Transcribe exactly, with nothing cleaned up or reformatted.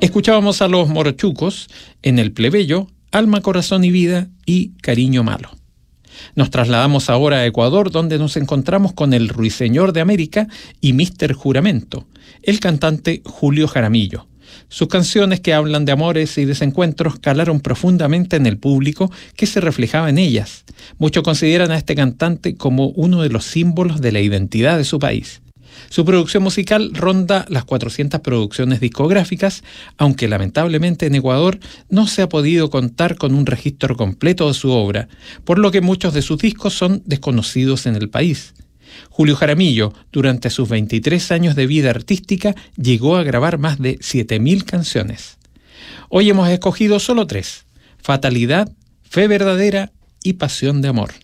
Escuchábamos a Los Morochucos en El Plebeyo, Alma, Corazón y Vida y Cariño Malo. Nos trasladamos ahora a Ecuador, donde nos encontramos con el Ruiseñor de América y míster Juramento, el cantante Julio Jaramillo. Sus canciones, que hablan de amores y desencuentros, calaron profundamente en el público que se reflejaba en ellas. Muchos consideran a este cantante como uno de los símbolos de la identidad de su país. Su producción musical ronda las cuatrocientas producciones discográficas, aunque lamentablemente en Ecuador no se ha podido contar con un registro completo de su obra, por lo que muchos de sus discos son desconocidos en el país. Julio Jaramillo, durante sus veintitrés años de vida artística, llegó a grabar más de siete mil canciones. Hoy hemos escogido solo tres: Fatalidad, Fe Verdadera y Pasión de Amor.